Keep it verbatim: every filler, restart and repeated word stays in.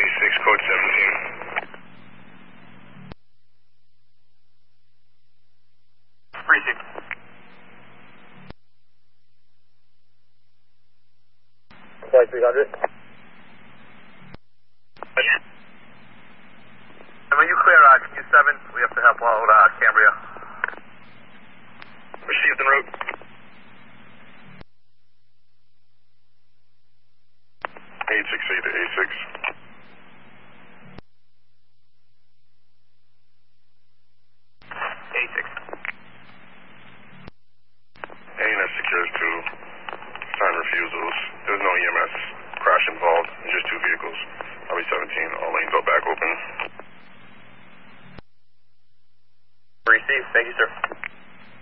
A six, code seventeen. Precinct. Flight three hundred. And when you clear uh, Q seven, we have to help out uh, Cambria. Received en route. eight six eight to A six.